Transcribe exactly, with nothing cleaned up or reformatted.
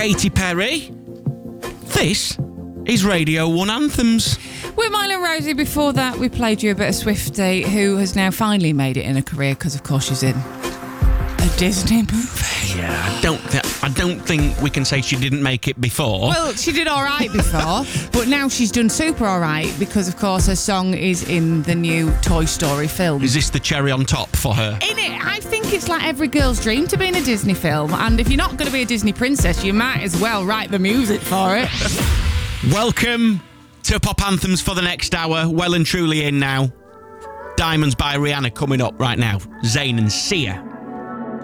Katy Perry. This is Radio one Anthems. With Milo and Rosie. Before that, we played you a bit of Swiftie, who has now finally made it in a career because, of course, she's in a Disney movie. Yeah, I don't, th- I don't think we can say she didn't make it before. Well, she did all right before, but now she's done super all right because, of course, her song is in the new Toy Story film. Is this the cherry on top for her? In it, I think it's like every girl's dream to be in a Disney film, and if you're not going to be a Disney princess, you might as well write the music for it. Welcome to Pop Anthems for the next hour. Well and truly in now. Diamonds by Rihanna coming up right now. Zayn and Sia.